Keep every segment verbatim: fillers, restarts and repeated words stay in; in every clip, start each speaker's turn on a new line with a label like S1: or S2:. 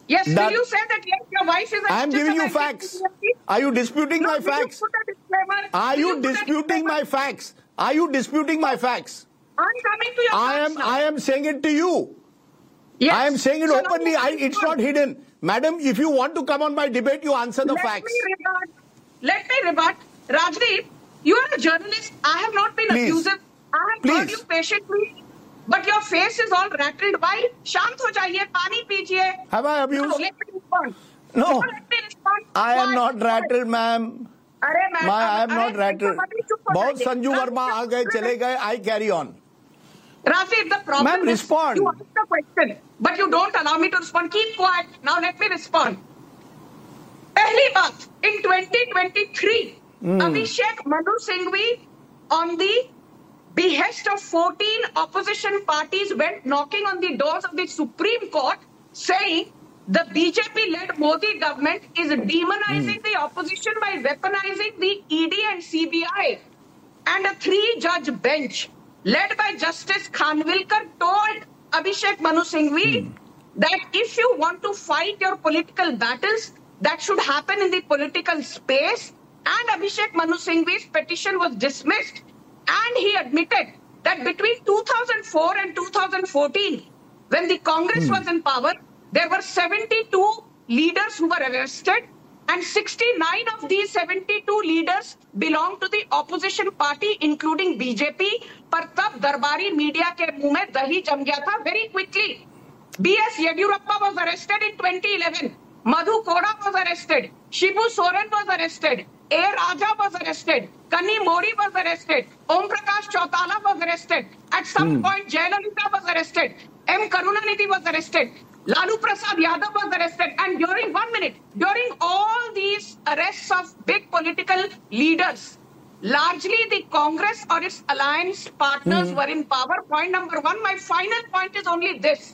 S1: Yes, will you say that yes, your wife is a
S2: I am giving you facts. Are you disputing
S1: no,
S2: my facts?
S1: You
S2: Are you, you disputing my facts? Are you disputing my facts?
S1: I'm coming to your
S2: I
S1: facts
S2: am
S1: now.
S2: I am saying it to you.
S1: Yes.
S2: I am saying it
S1: so
S2: openly. I, it's not hidden. Madam, if you want to come on my debate, you answer the
S1: Let
S2: facts.
S1: Me rebut. Let me rebut. Rajdeep, you are a journalist. I have not been
S2: Please.
S1: abusive. I have
S2: Please.
S1: heard you patiently. But your face is all rattled. Why? Shant ho jaiye, pani pijiye.
S2: Have I abused?
S1: No, let me respond.
S2: No.
S1: no let me respond.
S2: I am
S1: Why?
S2: not rattled, ma'am.
S1: अरे मैं
S2: I am not rattled. बहुत
S1: बहुत
S2: संजू वर्मा आ गए चले गए. I carry on.
S1: Rajiv, the problem
S2: Ma'am,
S1: is
S2: respond.
S1: you ask the question, but you don't allow me to respond. Keep quiet. Now let me respond. पहली बात, in twenty twenty-three, mm. Abhishek Manu Singhvi, on the behest of fourteen opposition parties, went knocking on the doors of the Supreme Court, saying the B J P-led Modi government is demonizing mm. the opposition by weaponizing the E D and C B I. And a three-judge bench led by Justice Khanwilkar told Abhishek Manu Singhvi mm. that if you want to fight your political battles, that should happen in the political space. And Abhishek Manu Singhvi's petition was dismissed. And he admitted that between two thousand four and two thousand fourteen, when the Congress mm. was in power, there were seventy-two leaders who were arrested. And sixty-nine of these seventy-two leaders belong to the opposition party, including B J P. पर तब दरबारी media के मुंह में दही जम गया था very quickly. B S Yediyurappa was arrested in twenty eleven. Madhu Koda was arrested. Shibu Soren was arrested. A. Raja was arrested. Kanni Modi was arrested. Om Prakash Chautala was arrested. At some hmm. point, Jayalalitha was arrested. M. Karunanidhi was arrested. Lalu Prasad Yadav was arrested. And during one minute, during all these arrests of big political leaders, largely the Congress or its alliance partners mm. were in power. Point number one. My final point is only this.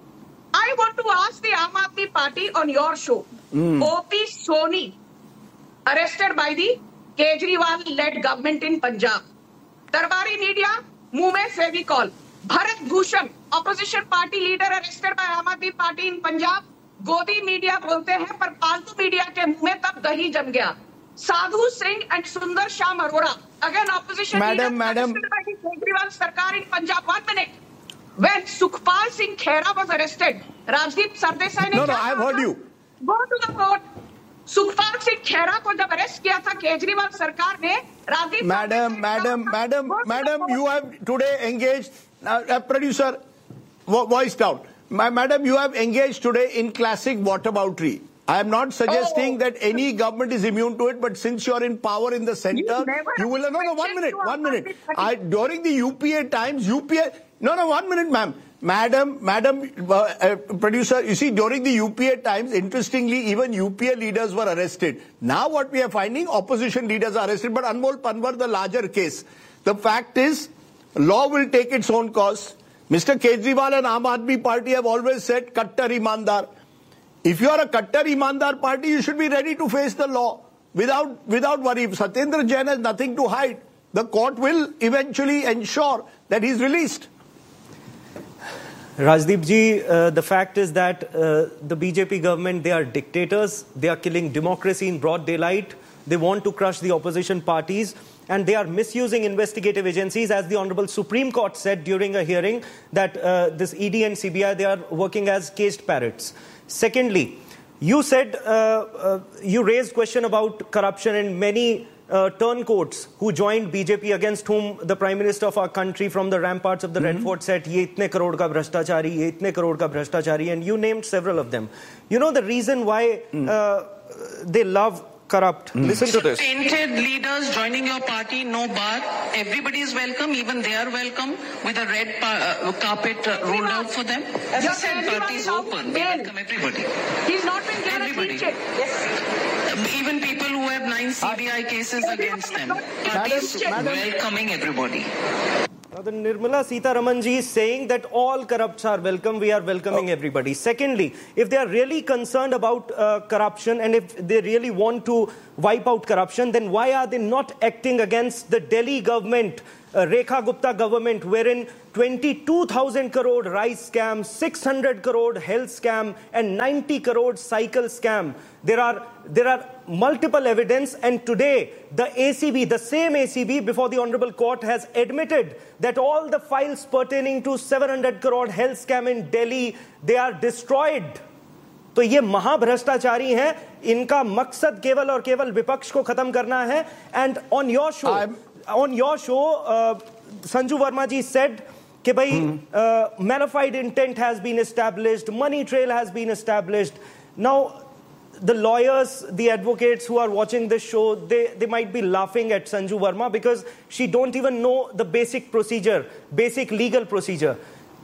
S1: I want to ask the Aam Aadmi Party on your show. Mm. O P Soni, arrested by the Kejriwal-led government in Punjab. Darbari media, muh mein Fevicol. Bharat Bhushan, opposition party leader arrested by Aam Aadmi Party in Punjab. Godi media bolte hain, par paltu media ke muh mein tab dahi jam gaya. Sadhu Singh and Sundar Sham Arora, again opposition
S2: madam,
S1: leader
S2: madam.
S1: arrested by the Kejriwal Sarkar in Punjab. One minute. When Sukhpal Singh Khera was arrested, Rajdeep Sardesai ne
S2: No, no, I've heard you.
S1: Go to the court. Sukhpal Singh Khera को जब arrest किया था केजरीवाल सरकार ने, Rajdeep
S2: Madam, madam, madam, madam, you have today engaged, uh, uh, producer, vo voice down. My madam, you have engaged today in classic whataboutery. I am not suggesting oh. that any government is immune to it, but since you are in power in the center, you, you will. No, no, one minute, one minute. I, during the U P A times, U P A. No, no, one minute, ma'am. Madam, madam, uh, uh, producer, you see, during the U P A times, interestingly, even U P A leaders were arrested. Now what we are finding, opposition leaders are arrested, but Anmol Panwar, the larger case. The fact is, law will take its own course. Mister Kejriwal and Aam Aadmi Party have always said, Kattar Imandar. If you are a Kattar Imandar party, you should be ready to face the law without, without worry. Satyendra Jain has nothing to hide. The court will eventually ensure that he is released.
S3: Rajdeep ji, uh, the fact is that uh, the B J P government, they are dictators. They are killing democracy in broad daylight. They want to crush the opposition parties. And they are misusing investigative agencies, as the Honorable Supreme Court said during a hearing, that uh, this E D and C B I, they are working as caged parrots. Secondly, you said, uh, uh, you raised question about corruption and many uh, turncoats who joined B J P, against whom the Prime Minister of our country from the ramparts of the mm-hmm. Red Fort said, ye itne crore ka bhrashtachari, ye itne crore ka bhrashtachari, and you named several of them. You know the reason why mm. uh, they love corrupt. Mm. Listen to this.
S4: Tainted leaders joining your party, no bar. Everybody is welcome, even they are welcome, with a red uh, carpet uh, rolled out for them. As I said, party is open. We welcome everybody.
S1: He's not been given
S4: everybody.
S1: a check. Yes.
S4: Um, even people who have nine C B I cases against them. Party is welcoming everybody.
S3: Now, the Nirmala Sitharaman ji is saying that all corrupts are welcome, we are welcoming oh. everybody. Secondly, if they are really concerned about uh, corruption and if they really want to wipe out corruption, then why are they not acting against the Delhi government uh, Rekha Gupta government, wherein twenty-two thousand crore rice scam, six hundred crore health scam, and ninety crore cycle scam. There are there are multiple evidence, and today the A C B, the same A C B before the Honorable Court, has admitted that all the files pertaining to seven hundred crore health scam in Delhi, they are destroyed. तो ये महाभ्रष्टाचारी हैं, इनका मकसद केवल और केवल विपक्ष को खत्म करना है. And on your show, I'm... on your show, uh, Sanju Verma ji said कि भाई uh, manified intent has been established, money trail has been established. Now, the lawyers, the advocates who are watching this show, they, they might be laughing at Sanju Verma because she don't even know the basic procedure, basic legal procedure.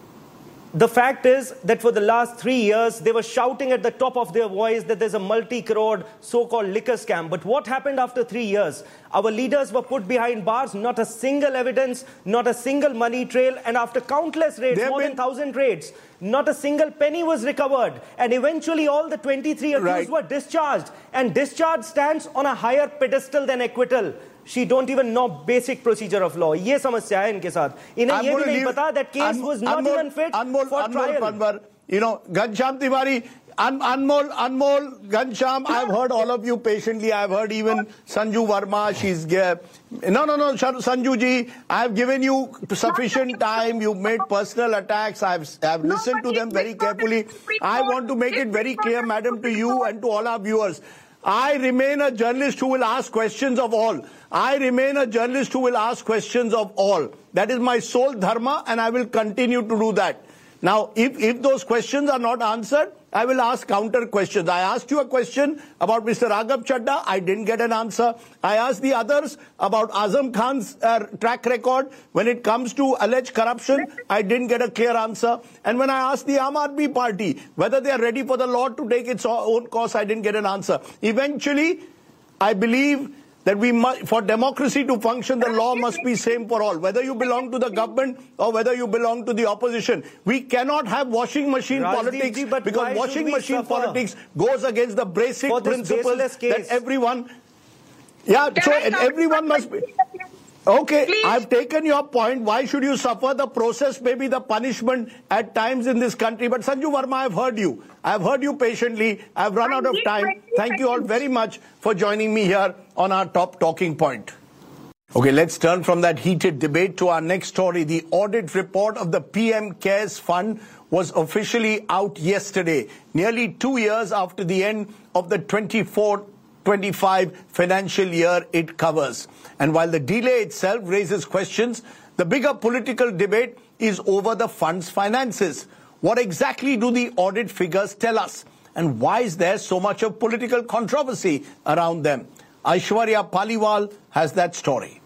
S3: The fact is that for the last three years, they were shouting at the top of their voice that there's a multi-crore so-called liquor scam. But what happened after three years? Our leaders were put behind bars, not a single evidence, not a single money trail. And after countless raids, more been... than one thousand raids, not a single penny was recovered. And eventually all the twenty-three accused right. were discharged. And discharge stands on a higher pedestal than acquittal. She don't even know basic procedure of law. ये समस्या है इनके साथ. इन्हें ये भी नहीं पता that case An was not Anmol, even fit Anmol, for Anmol trial. Panwar,
S2: you know, Ghanshyam Tiwari, An Anmol, Anmol, Ghanshyam, I've heard all of you patiently. I've heard even Sanju Verma. She's uh, no, no, no, Sanju ji. I've given you sufficient time. You've made personal attacks. I've I've listened to them very carefully. I want to make it very clear, madam, to you and to all our viewers. I remain a journalist who will ask questions of all. I remain a journalist who will ask questions of all. That is my sole dharma, and I will continue to do that. Now, if, if those questions are not answered, I will ask counter questions. I asked you a question about Mister Raghav Chadha. I didn't get an answer. I asked the others about Azam Khan's uh, track record. When it comes to alleged corruption, I didn't get a clear answer. And when I asked the Aam Aadmi Party whether they are ready for the law to take its own course, I didn't get an answer. Eventually, I believe that we must, for democracy to function, the law must be same for all, whether you belong to the government or whether you belong to the opposition. We cannot have washing machine Rajdeep politics ji, because washing machine suffer? politics goes against the basic principles that everyone, yeah, Can so and everyone must be. Okay, Please. I've taken your point. Why should you suffer? The process may be the punishment at times in this country. But Sanju Verma, I've heard you. I've heard you patiently. I've run out of time. Thank you all very much for joining me here on our top talking point. Okay, let's turn from that heated debate to our next story. The audit report of the P M CARES Fund was officially out yesterday, nearly two years after the end of the twenty-four twenty-five financial year it covers. And while the delay itself raises questions, the bigger political debate is over the fund's finances. What exactly do the audit figures tell us? And why is there so much of political controversy around them? Aishwarya Paliwal has that story.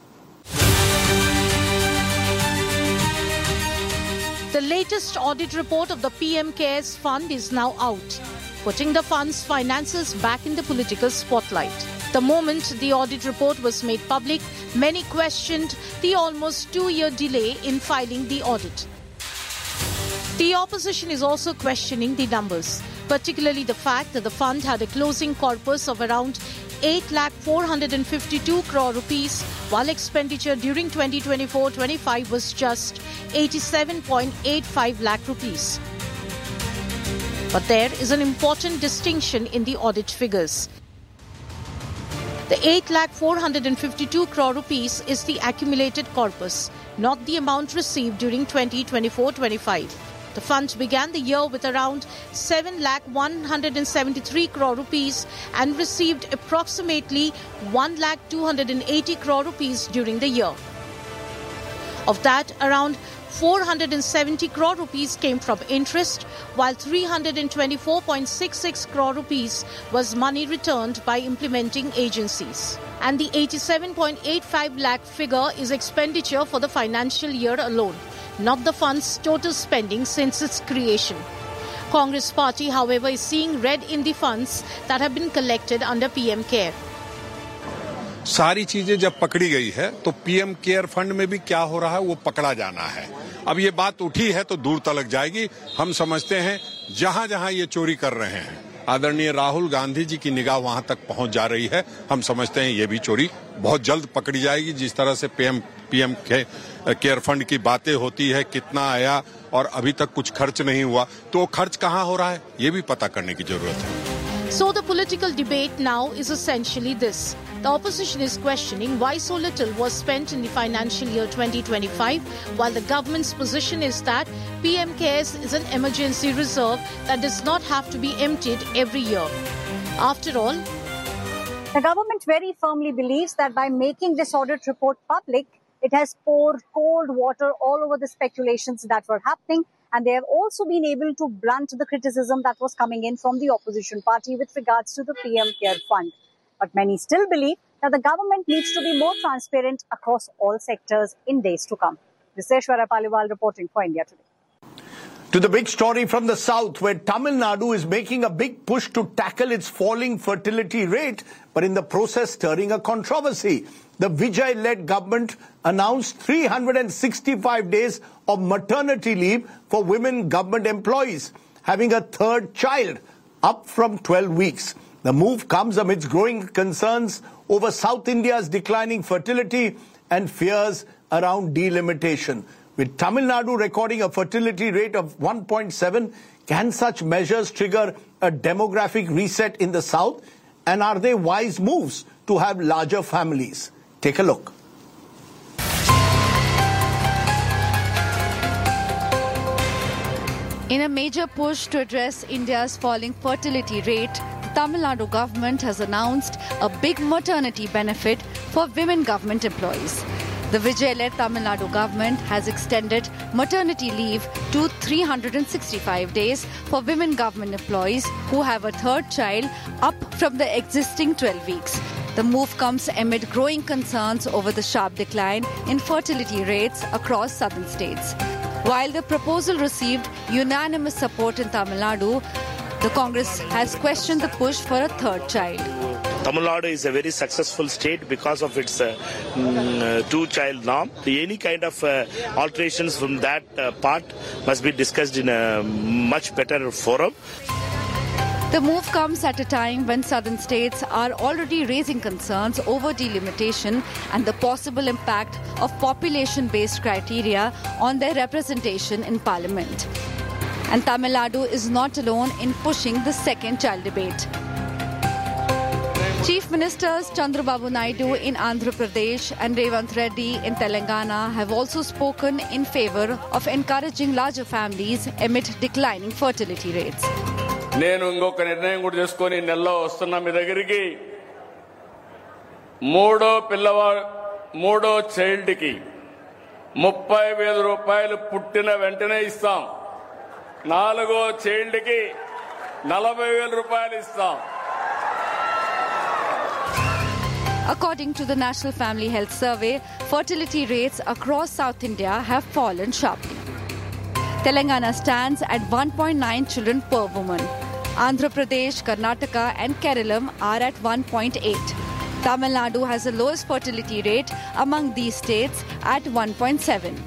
S5: The latest audit report of the P M CARES Fund is now out, putting the fund's finances back in the political spotlight. The moment the audit report was made public, many questioned the almost two-year delay in filing the audit. The opposition is also questioning the numbers, particularly the fact that the fund had a closing corpus of around eight lakh four hundred fifty-two crore rupees, while expenditure during twenty twenty-four twenty-five was just eighty-seven point eight five lakh rupees. But there is an important distinction in the audit figures. The eight lakh four hundred fifty-two crore rupees is the accumulated corpus, not the amount received during twenty twenty-four twenty-five. The fund began the year with around seven lakh one hundred seventy-three crore rupees and received approximately one lakh two hundred eighty crore rupees during the year. Of that, around four hundred seventy crore rupees came from interest, while three hundred twenty-four point six six crore rupees was money returned by implementing agencies. And the eighty-seven point eight five lakh figure is expenditure for the financial year alone, not the fund's total spending since its creation. Congress Party, however, is seeing red in the funds that have been collected under P M CARE.
S6: सारी चीजें जब पकड़ी गई है तो PM care fund में भी क्या हो रहा है वो पकड़ा जाना है. अब ये बात उठी है तो दूर तलक जाएगी. हम समझते हैं जहां जहां ये चोरी कर रहे हैं आदरणीय राहुल गांधी जी की निगाह वहां तक पहुंच जा रही है. हम समझते हैं ये भी चोरी बहुत जल्द पकड़ी जाएगी. जिस तरह से पीएम पीएम केयर फंड की बातें होती है, कितना आया और अभी तक कुछ खर्च नहीं हुआ, तो खर्च कहाँ हो रहा है ये भी पता करने की जरूरत है.
S5: So the political debate now is essentially this. The opposition is questioning why so little was spent in the financial year twenty twenty-five, while the government's position is that P M Cares is an emergency reserve that does not have to be emptied every year. After all,
S7: the government very firmly believes that by making this audit report public, it has poured cold water all over the speculations that were happening, and they have also been able to blunt the criticism that was coming in from the opposition party with regards to the P M Care Fund. But many still believe that the government needs to be more transparent across all sectors in days to come. This is Aishwarya Paliwal reporting for India Today.
S2: To the big story from the south, where Tamil Nadu is making a big push to tackle its falling fertility rate, but in the process stirring a controversy. The Vijay-led government announced three hundred sixty-five days of maternity leave for women government employees having a third child, up from twelve weeks. The move comes amidst growing concerns over South India's declining fertility and fears around delimitation. With Tamil Nadu recording a fertility rate of one point seven, can such measures trigger a demographic reset in the south? And are they wise moves to have larger families? Take a look.
S8: In a major push to address India's falling fertility rate, the Tamil Nadu government has announced a big maternity benefit for women government employees. The Vijay-led Tamil Nadu government has extended maternity leave to three hundred sixty-five days for women government employees who have a third child, up from the existing twelve weeks. The move comes amid growing concerns over the sharp decline in fertility rates across southern states. While the proposal received unanimous support in Tamil Nadu, the Congress has questioned the push for a third child.
S9: Tamil Nadu is a very successful state because of its uh, mm, two-child norm. Any kind of uh, alterations from that uh, part must be discussed in a much better forum.
S8: The move comes at a time when southern states are already raising concerns over delimitation and the possible impact of population-based criteria on their representation in parliament. And Tamil Nadu is not alone in pushing the second child debate. Chief Ministers Chandrababu Naidu in Andhra Pradesh and Revanth Reddy in Telangana have also spoken in favor of encouraging larger families amid declining fertility rates.
S10: నేను ఇంకొక నిర్ణయం కూడా చేసుకొని నెలలో వస్తున్నా మీ దగ్గరికి. మూడో పిల్లవా మూడో చైల్డ్ కి ముప్పై వేల రూపాయలు పుట్టిన వెంటనే ఇస్తాం. నాలుగో చైల్డ్ కి నలభై వేల రూపాయలు ఇస్తాం.
S8: According to the National Family Health Survey, fertility rates across South India have fallen sharply. Telangana stands at one point nine children per woman. Andhra Pradesh, Karnataka and Kerala are at one point eight. Tamil Nadu has the lowest fertility rate among these states at one point seven.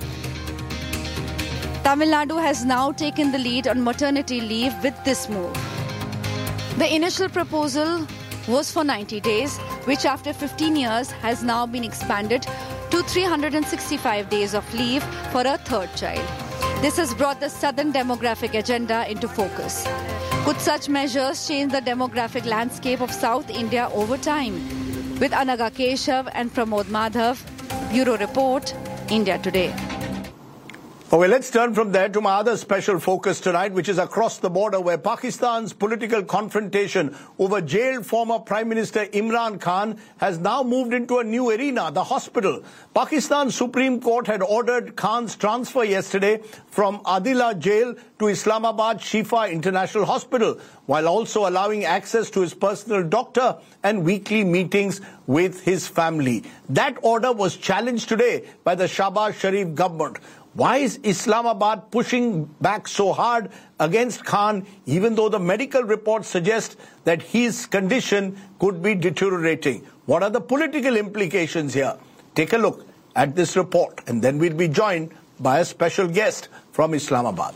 S8: Tamil Nadu has now taken the lead on maternity leave with this move. The initial proposal was for ninety days, which after fifteen years has now been expanded to three hundred sixty-five days of leave for a third child. This has brought the southern demographic agenda into focus. Could such measures change the demographic landscape of South India over time? With Anaga Keshav and Pramod Madhav, Bureau Report, India Today.
S2: Okay, let's turn from there to my other special focus tonight, which is across the border, where Pakistan's political confrontation over jailed former Prime Minister Imran Khan has now moved into a new arena, the hospital. Pakistan's Supreme Court had ordered Khan's transfer yesterday from Adila jail to Islamabad Shifa International Hospital, while also allowing access to his personal doctor and weekly meetings with his family. That order was challenged today by the Shahbaz Sharif government. Why is Islamabad pushing back so hard against Khan, even though the medical reports suggest that his condition could be deteriorating? What are the political implications here? Take a look at this report, and then we'll be joined by a special guest from Islamabad.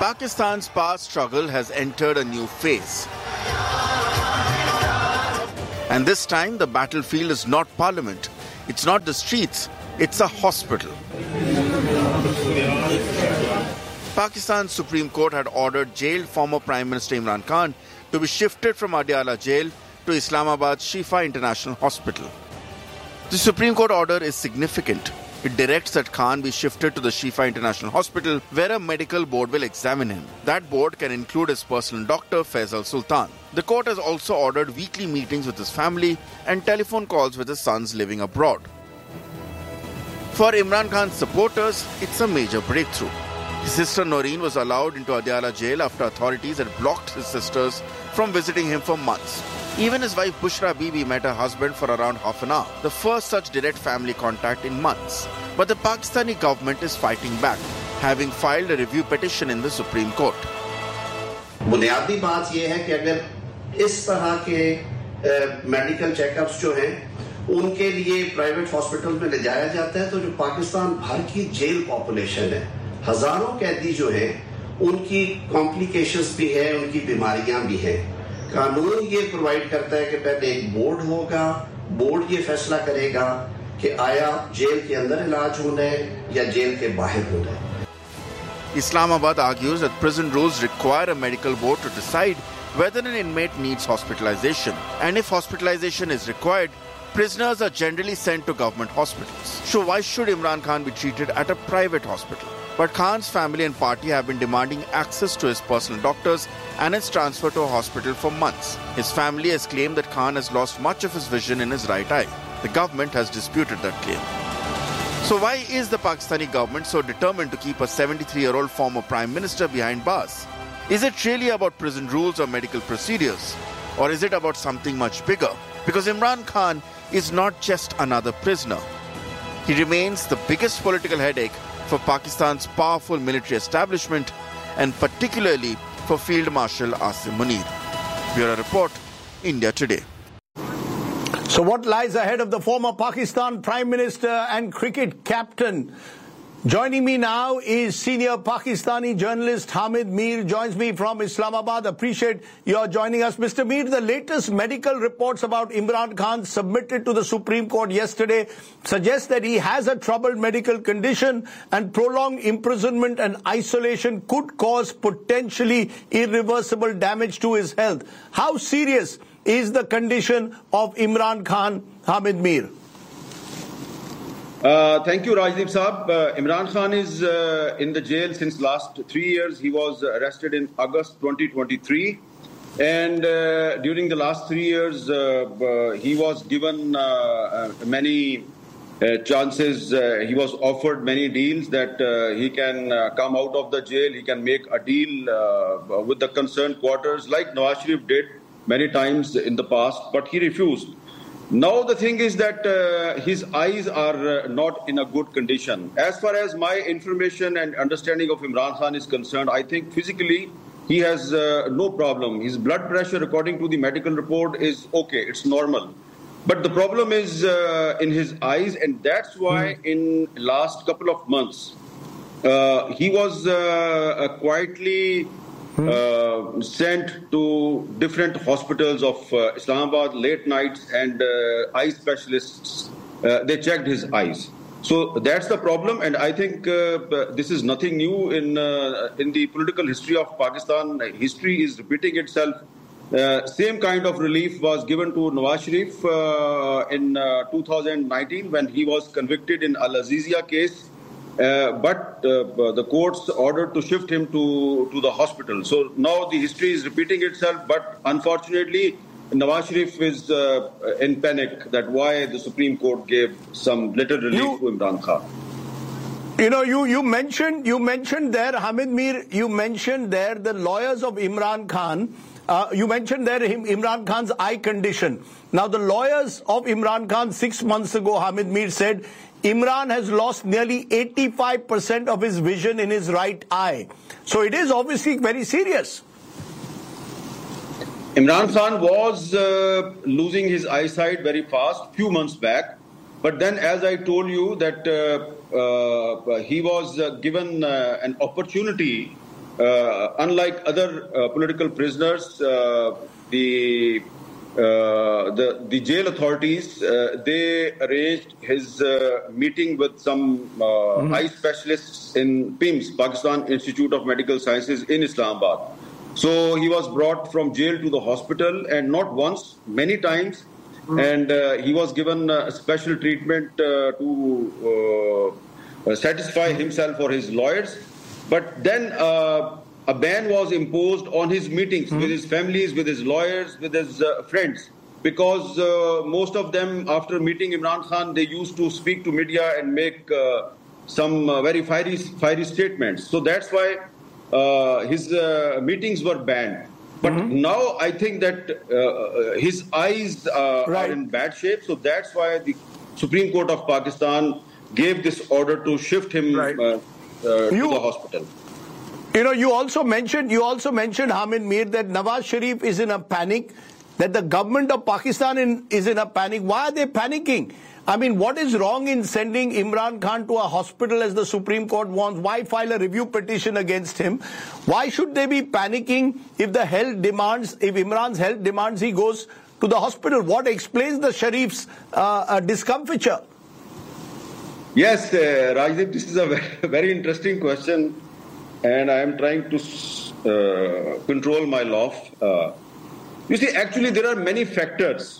S11: Pakistan's power struggle has entered a new phase. And this time, the battlefield is not parliament. It's not the streets. It's a hospital. Pakistan's Supreme Court had ordered jailed former Prime Minister Imran Khan to be shifted from Adiala Jail to Islamabad's Shifa International Hospital. The Supreme Court order is significant. It directs that Khan be shifted to the Shifa International Hospital, where a medical board will examine him. That board can include his personal doctor, Faisal Sultan. The court has also ordered weekly meetings with his family and telephone calls with his sons living abroad. For Imran Khan's supporters, it's a major breakthrough. His sister Noreen was allowed into Adiala jail after authorities had blocked his sisters from visiting him for months. Even his wife Bushra Bibi met her husband for around half an hour, the first such direct family contact in months. But the Pakistani government is fighting back, having filed a review petition in the Supreme Court.
S12: बुनियादी बात यह है कि अगर इस तरह के medical checkups जो हैं उनके लिए प्राइवेट हॉस्पिटल में ले जाया जाता है तो जो पाकिस्तान भर की जेल पॉपुलेशन है हजारों कैदी जो हैं उनकी कॉम्प्लिकेशंस भी है उनकी बीमारियां भी हैं कानून ये प्रोवाइड करता है कि पहले एक बोर्ड होगा बोर्ड ये फैसला करेगा कि आया जेल के अंदर इलाज होना है या जेल के बाहर होना है
S11: Islamabad argues that prison rules require a medical board to decide whether an inmate needs hospitalization. And if hospitalization is required, prisoners are generally sent to government hospitals. So why should Imran Khan be treated at a private hospital? But Khan's family and party have been demanding access to his personal doctors and his transfer to a hospital for months. His family has claimed that Khan has lost much of his vision in his right eye. The government has disputed that claim. So why is the Pakistani government so determined to keep a seventy-three-year-old former Prime Minister behind bars? Is it really about prison rules or medical procedures? Or is it about something much bigger? Because Imran Khan is not just another prisoner. He remains the biggest political headache for Pakistan's powerful military establishment and particularly for Field Marshal Asim Munir. Bureau Report, India Today.
S2: So what lies ahead of the former Pakistan Prime Minister and cricket captain? Joining me now is senior Pakistani journalist Hamid Mir, joins me from Islamabad. Appreciate your joining us. Mister Mir, the latest medical reports about Imran Khan submitted to the Supreme Court yesterday suggest that he has a troubled medical condition and prolonged imprisonment and isolation could cause potentially irreversible damage to his health. How serious is the condition of Imran Khan, Hamid Mir?
S13: Uh, thank you, Rajdeep Saab. Uh, Imran Khan is uh, in the jail since last three years. He was arrested in August twenty twenty-three. And uh, during the last three years, uh, uh, he was given uh, many uh, chances. Uh, he was offered many deals that uh, he can uh, come out of the jail. He can make a deal uh, with the concerned quarters like Nawaz Sharif did many times in the past, but he refused. Now the thing is that uh, his eyes are uh, not in a good condition. As far as my information and understanding of Imran Khan is concerned, I think physically he has uh, no problem. His blood pressure, according to the medical report, is okay. It's normal. But the problem is uh, in his eyes, and that's why mm. in last couple of months, uh, he was uh, quietly Uh, sent to different hospitals of uh, Islamabad late nights and uh, eye specialists. Uh, they checked his eyes. So that's the problem, and I think uh, this is nothing new in uh, in the political history of Pakistan. History is repeating itself. Uh, same kind of relief was given to Nawaz Sharif uh, in uh, two thousand nineteen when he was convicted in Al Azizia case. Uh, but uh, the courts ordered to shift him to, to the hospital. So now the history is repeating itself, but unfortunately Nawaz Sharif is uh, in panic that why the Supreme Court gave some little relief you, to Imran Khan.
S2: You know, you, you mentioned you mentioned there, Hamid Mir, you mentioned there the lawyers of Imran Khan. Uh, you mentioned there him, Imran Khan's eye condition. Now the lawyers of Imran Khan six months ago, Hamid Mir said, Imran has lost nearly eighty-five percent of his vision in his right eye. So it is obviously very serious.
S13: Imran Khan was uh, losing his eyesight very fast few months back. But then, as I told you, that uh, uh, he was uh, given uh, an opportunity uh, unlike other uh, political prisoners, uh, the uh, the the jail authorities uh, they arranged his uh, meeting with some uh, mm-hmm. eye specialists in P I M S, Pakistan Institute of Medical Sciences in Islamabad. So he was brought from jail to the hospital, and not once, many times. And uh, he was given uh, special treatment uh, to uh, satisfy himself or his lawyers. But then uh, a ban was imposed on his meetings mm-hmm. with his families, with his lawyers, with his uh, friends. Because uh, most of them, after meeting Imran Khan, they used to speak to media and make uh, some uh, very fiery, fiery statements. So that's why uh, his uh, meetings were banned. But mm-hmm. now I think that uh, his eyes uh, right. are in bad shape. So that's why the Supreme Court of Pakistan gave this order to shift him right. uh, uh, you, to the hospital.
S2: You know, you also mentioned, you also mentioned, Hamid Mir, that Nawaz Sharif is in a panic, that the government of Pakistan in, is in a panic. Why are they panicking? I mean, what is wrong in sending Imran Khan to a hospital as the Supreme Court wants? Why file a review petition against him? Why should they be panicking if the health demands, if Imran's health demands he goes to the hospital? What explains the Sharif's uh, uh, discomfiture?
S13: Yes, uh, Rajdeep, this is a very, very interesting question, and I am trying to uh, control my laugh. Uh, you see, actually, there are many factors.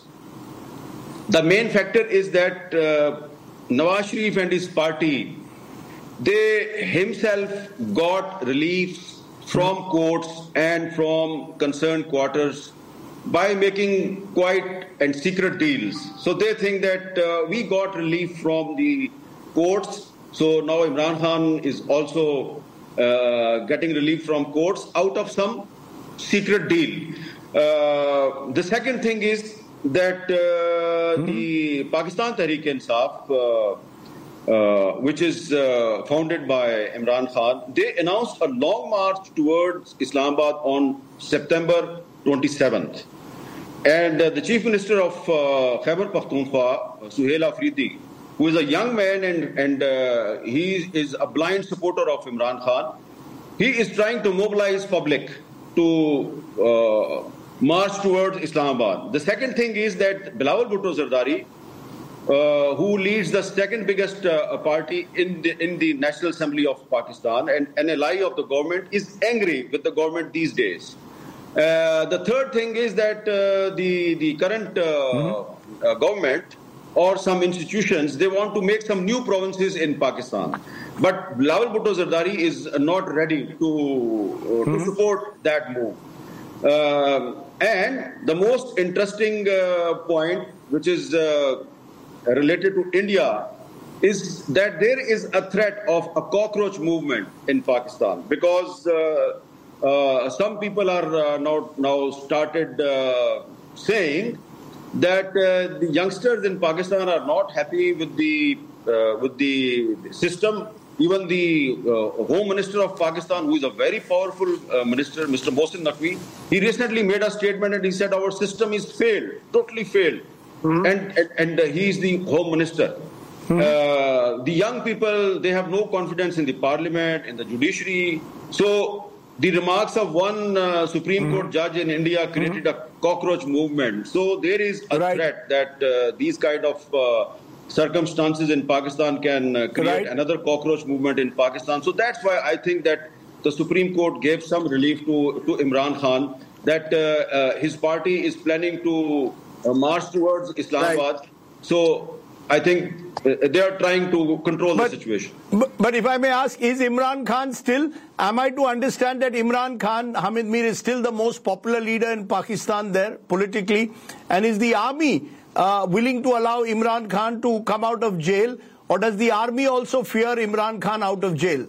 S13: The main factor is that uh, Nawaz Sharif and his party, they himself got relief from courts and from concerned quarters by making quiet and secret deals. So they think that uh, we got relief from the courts, so now Imran Khan is also uh, getting relief from courts out of some secret deal. Uh, the second thing is that uh, mm-hmm. the Pakistan Tehreek-e-Insaf, uh, uh, which is uh, founded by Imran Khan, they announced a long march towards Islamabad on September twenty-seventh. And uh, the Chief Minister of uh, Khyber Pakhtunkhwa, Suhail Afridi, who is a young man and, and uh, he is a blind supporter of Imran Khan, he is trying to mobilize public to uh, march towards Islamabad. The second thing is that Bilawal Bhutto Zardari, uh, who leads the second biggest uh, party in the, in the National Assembly of Pakistan and an ally of the government, is angry with the government these days. Uh, the third thing is that uh, the, the current uh, mm-hmm. uh, government or some institutions, they want to make some new provinces in Pakistan. But Bilawal Bhutto Zardari is not ready to, uh, mm-hmm. to support that move. Uh, and the most interesting uh, point, which is uh, related to India, is that there is a threat of a cockroach movement in Pakistan, because uh, uh, some people are uh, now, now started uh, saying that uh, the youngsters in Pakistan are not happy with the uh, with the system. Even the uh, Home Minister of Pakistan, who is a very powerful uh, minister, Mister Mohsin Naqvi, he recently made a statement and he said our system is failed, totally failed. Mm-hmm. And, and, and uh, he is the Home Minister. Mm-hmm. Uh, the young people, they have no confidence in the parliament, in the judiciary. So the remarks of one uh, Supreme mm-hmm. Court judge in India created mm-hmm. a cockroach movement. So there is a right. threat that uh, these kind of uh, circumstances in Pakistan can uh, create right. another cockroach movement in Pakistan. So that's why I think that the Supreme Court gave some relief to, to Imran Khan, that uh, uh, his party is planning to uh, march towards Islamabad. Right. So I think uh, they are trying to control but, the situation.
S2: But, but if I may ask, is Imran Khan still, am I to understand that Imran Khan, Hamid Mir, is still the most popular leader in Pakistan there politically? And is the army Uh, willing to allow Imran Khan to come out of jail, or does the army also fear Imran Khan out of jail?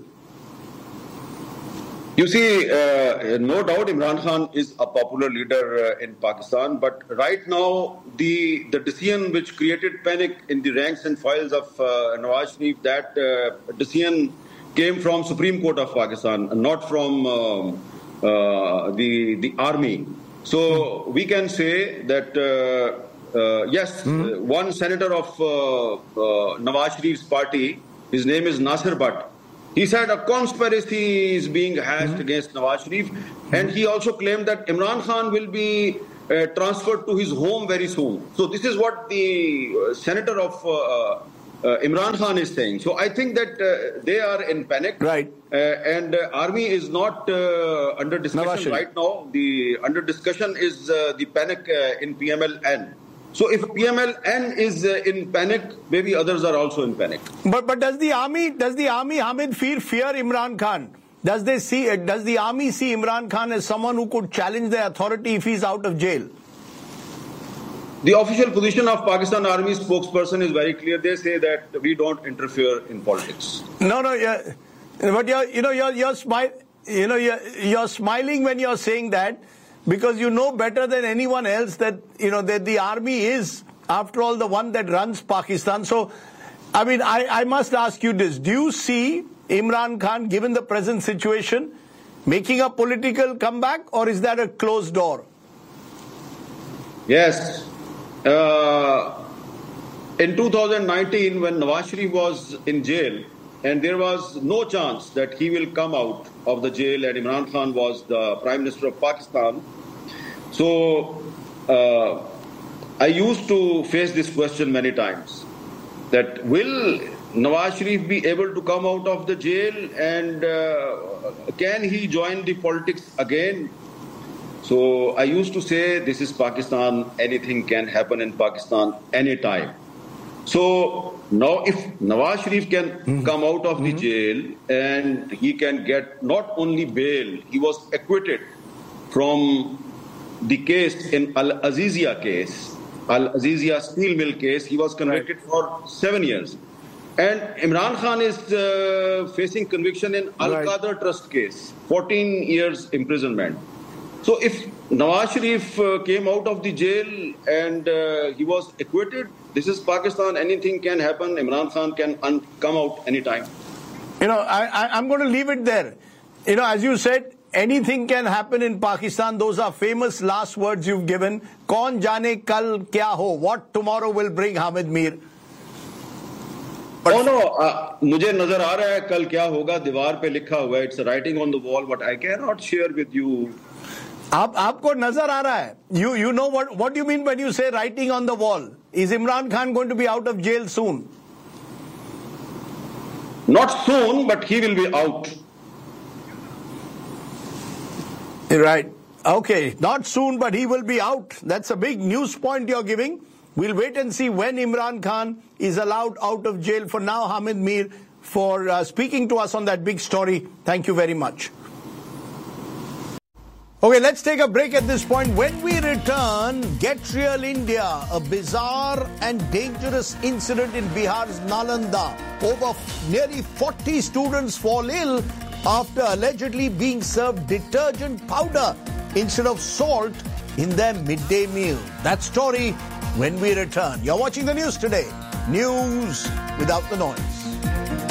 S13: You see, uh, no doubt Imran Khan is a popular leader uh, in Pakistan, but right now the the decision which created panic in the ranks and files of uh, Nawaz Sharif, that uh, decision came from Supreme Court of Pakistan, not from um, uh, the the army. So we can say that uh, Uh, yes, mm-hmm. uh, one senator of uh, uh, Nawaz Sharif's party, his name is Nasir Bhatt. He said a conspiracy is being hatched mm-hmm. against Nawaz Sharif, mm-hmm. and he also claimed that Imran Khan will be uh, transferred to his home very soon. So this is what the uh, senator of uh, uh, Imran Khan is saying. So I think that uh, they are in panic.
S2: Right.
S13: Uh, and uh, army is not uh, under discussion right now. The under discussion is uh, the panic uh, in P M L N. So if P M L N is uh, in panic, maybe others are also in panic.
S2: But but does the army does the army Hamid fear fear Imran Khan? Does they see does the army see Imran Khan as someone who could challenge the authority if he's out of jail?
S13: The official position of Pakistan Army spokesperson is very clear. They say that we don't interfere in politics.
S2: No, no, yeah, but you're you know you're you're smile you know you're you're smiling when you're saying that. Because you know better than anyone else that, you know, that the army is, after all, the one that runs Pakistan. So, I mean, I, I must ask you this. Do you see Imran Khan, given the present situation, making a political comeback, or is that a closed door?
S13: Yes. Uh, in two thousand nineteen, when Nawaz Sharif was in jail, and there was no chance that he will come out of the jail, and Imran Khan was the Prime Minister of Pakistan. So uh, I used to face this question many times, that will Nawaz Sharif be able to come out of the jail, and uh, can he join the politics again? So I used to say, this is Pakistan, anything can happen in Pakistan anytime. So now if Nawaz Sharif can mm-hmm. come out of mm-hmm. the jail and he can get not only bail, he was acquitted from the case in Al-Azizia case, Al-Azizia steel mill case, he was convicted right. for seven years. And Imran Khan is uh, facing conviction in Al-Qadr right. Trust case, fourteen years imprisonment. So if Nawaz Sharif uh, came out of the jail and uh, he was acquitted, this is Pakistan, anything can happen. Imran Khan can un- come out anytime.
S2: You know, I, I, I'm going to leave it there. You know, as you said, anything can happen in Pakistan. Those are famous last words you've given. Kaun jaane kal kya ho? What tomorrow will bring, Hamid Mir?
S13: But oh no, uh, मुझे नजर आ रहा है कल क्या होगा, दीवार पे लिखा हुआ है. It's writing on the wall, but I cannot share with you.
S2: आप आपको नजर आ रहा है. You you know what what do you mean when you say writing on the wall? Is Imran Khan going to be out of jail soon?
S13: Not soon, but he will be out.
S2: Right. Okay. Not soon, but he will be out. That's a big news point you're giving. We'll wait and see when Imran Khan is allowed out of jail. For now, Hamid Mir, for uh, speaking to us on that big story. Thank you very much. Okay, let's take a break at this point. When we return, Get Real India, a bizarre and dangerous incident in Bihar's Nalanda. Over nearly forty students fall ill after allegedly being served detergent powder instead of salt in their midday meal. That story when we return. You're watching the news today. News without the noise.